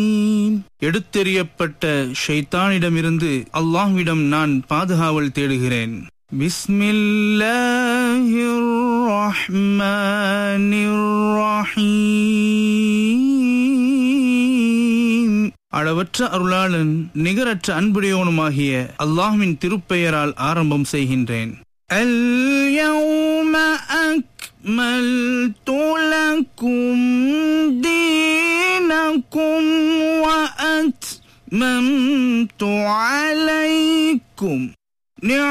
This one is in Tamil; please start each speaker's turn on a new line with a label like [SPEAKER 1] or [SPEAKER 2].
[SPEAKER 1] எடுத்தெறியப்பட்ட ஷைத்தானிடமிருந்து அல்லாஹ்விடம் நான் பாதுகாவல் தேடுகிறேன். பிஸ்மில்லாஹிர் ரஹ்மானிர் ரஹீம். அளவற்ற அருளாளன் நிகரற்ற அன்புடையோனுமாகிய அல்லாஹ்வின் திருப்பெயரால் ஆரம்பம் செய்கின்றேன். அல்-யௌம அக்மல்து லக்கும் தீனக்கும் வ அத்மம்து அலைக்கும்